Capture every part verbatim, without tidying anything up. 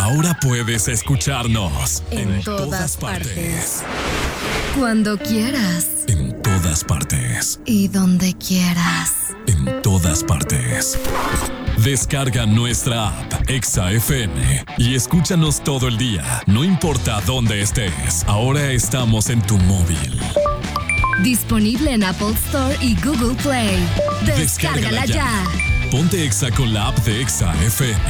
Ahora puedes escucharnos en, en todas, todas partes. partes. Cuando quieras. En todas partes. Y donde quieras. En todas partes. Descarga nuestra app Exa F M y escúchanos todo el día, no importa dónde estés. Ahora estamos en tu móvil. Disponible en Apple Store y Google Play. Descárgala, Descárgala ya. ya. Ponte Exa con la app de Exa F M.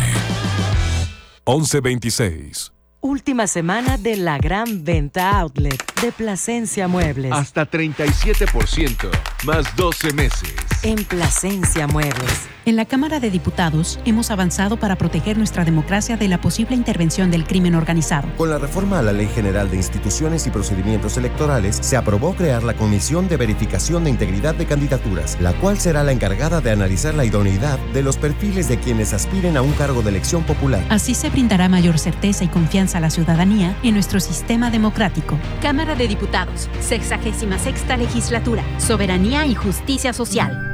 once veintiséis. Última semana de la gran venta outlet de Plasencia Muebles. Hasta treinta y siete por ciento, más doce meses. En Plasencia Muebles. En la Cámara de Diputados hemos avanzado para proteger nuestra democracia de la posible intervención del crimen organizado. Con la reforma a la Ley General de Instituciones y Procedimientos Electorales, se aprobó crear la Comisión de Verificación de Integridad de Candidaturas, la cual será la encargada de analizar la idoneidad de los perfiles de quienes aspiren a un cargo de elección popular. Así se brindará mayor certeza y confianza a la ciudadanía en nuestro sistema democrático. Cámara de Diputados, sexagésima sexta legislatura, soberanía y justicia social.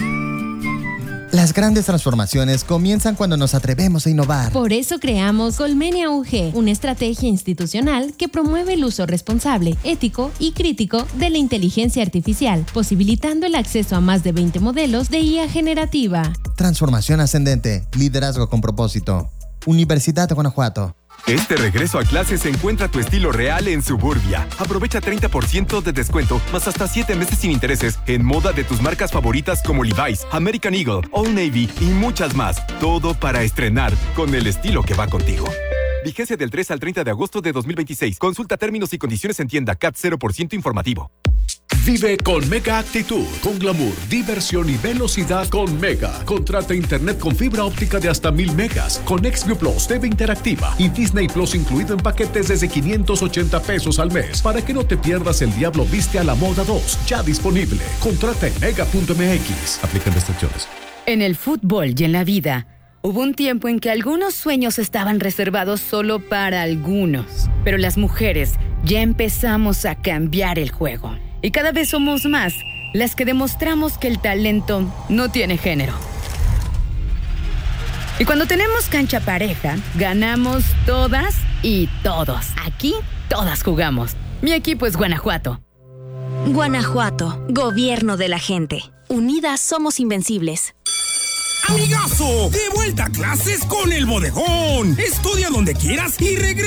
Las grandes transformaciones comienzan cuando nos atrevemos a innovar. Por eso creamos Colmenia U G, una estrategia institucional que promueve el uso responsable, ético y crítico de la inteligencia artificial, posibilitando el acceso a más de veinte modelos de I A generativa. Transformación ascendente, liderazgo con propósito. Universidad de Guanajuato. Este regreso a clases encuentra tu estilo real en Suburbia. Aprovecha treinta por ciento de descuento, más hasta siete meses sin intereses en moda de tus marcas favoritas como Levi's, American Eagle, Old Navy y muchas más. Todo para estrenar con el estilo que va contigo. Vigencia del tres al treinta de agosto de dos mil veintiséis. Consulta términos y condiciones en tienda. C A T cero por ciento informativo. Vive con Mega Actitud, con glamour, diversión y velocidad con Mega. Contrata internet con fibra óptica de hasta mil megas, con XView Plus, T V interactiva y Disney Plus incluido en paquetes desde quinientos ochenta pesos al mes, para que no te pierdas El Diablo Viste a la Moda dos, ya disponible. Contrata en mega punto m x. Aplican restricciones. En el fútbol y en la vida, hubo un tiempo en que algunos sueños estaban reservados solo para algunos, pero las mujeres ya empezamos a cambiar el juego. Y cada vez somos más las que demostramos que el talento no tiene género. Y cuando tenemos cancha pareja, ganamos todas y todos. Aquí, todas jugamos. Mi equipo es Guanajuato. Guanajuato, gobierno de la gente. Unidas somos invencibles. ¡Amigazo! ¡De vuelta a clases con El Bodegón! Estudia donde quieras y regresa.